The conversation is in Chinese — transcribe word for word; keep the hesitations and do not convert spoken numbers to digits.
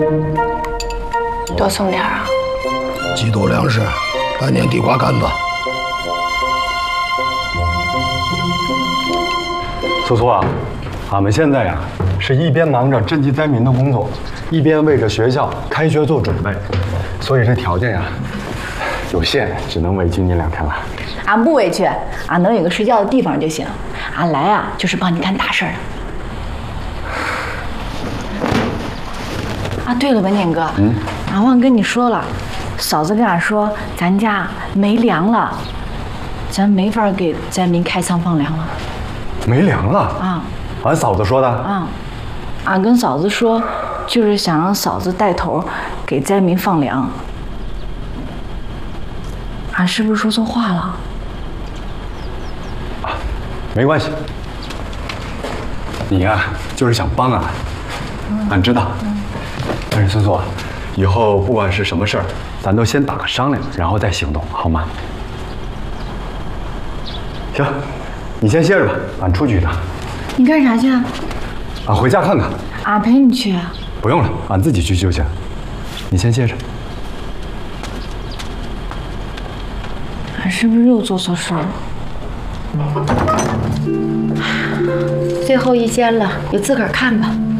多送点啊！ 季度粮食，半年地瓜干子。 苏苏啊，俺们现在呀，是一边忙着赈济灾民的工作，一边为着学校开学做准备，所以这条件呀有限，只能委屈你两天了。 俺不委屈，俺能有个睡觉的地方就行。俺来啊，就是帮你干大事儿的。啊，对了，文典哥，嗯，俺忘跟你说了，嫂子跟俺说，咱家没粮了，咱没法给灾民开仓放粮了。 没粮了啊？ 俺嫂子说的。 啊，俺跟嫂子说，就是想让嫂子带头给灾民放粮。俺是不是说错话了？ 啊，没关系。你呀、啊，就是想帮俺，嗯、俺知道。嗯、但是孙苏，以后不管是什么事儿，咱都先打个商量，然后再行动，好吗？行，你先歇着吧，俺出去一趟。 你干啥去啊？ 俺回家看看。 俺陪你去啊。 不用了，俺自己去就行。你先歇着。 俺是不是又做错事了？最后一间了，你自个儿看吧。